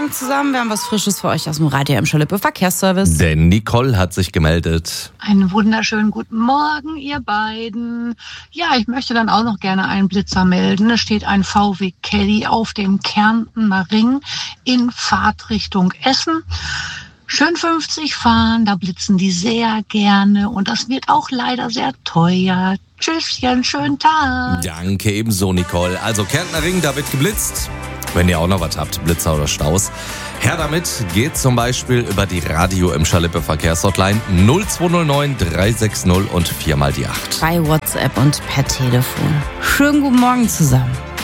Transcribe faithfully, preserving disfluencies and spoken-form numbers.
Morgen zusammen. Wir haben was Frisches für euch aus dem Radio Emscher Lippe Verkehrsservice. Denn Nicole hat sich gemeldet. Einen wunderschönen guten Morgen, ihr beiden. Ja, ich möchte dann auch noch gerne einen Blitzer melden. Es steht ein V W Caddy auf dem Kärntener Ring in Fahrtrichtung Essen. Schön fünfzig fahren, da blitzen die sehr gerne und das wird auch leider sehr teuer. Tschüsschen, schönen Tag. Danke ebenso, Nicole. Also Kärntner Ring, da wird geblitzt. Wenn ihr auch noch was habt, Blitzer oder Staus. Her damit geht zum Beispiel über die Radio Emscher Lippe Verkehrshotline null zwei null neun drei sechs null und viermal die acht. Bei WhatsApp und per Telefon. Schönen guten Morgen zusammen.